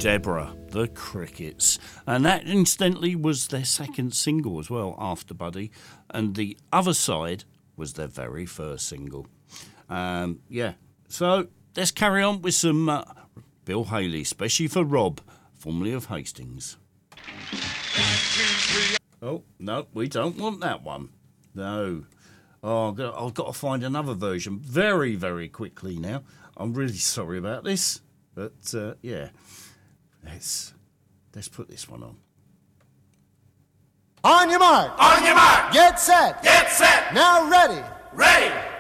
Deborah, the Crickets. And that, incidentally, was their second single as well, After Buddy. And the other side was their very first single. So let's carry on with some Bill Haley, especially for Rob, formerly of Hastings. Oh, no, we don't want that one. No. Oh, I've got to find another version very, very quickly now. I'm really sorry about this. But, yeah, let's put this one on. On your mark. On your mark. Get set. Get set. Now ready. Ready.